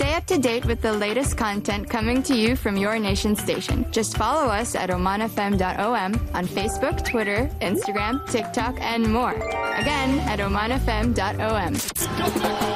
Stay up to date with the latest content coming to you from your nation station. Just follow us at omanfm.om on Facebook, Twitter, Instagram, TikTok, and more. Again, at omanfm.om.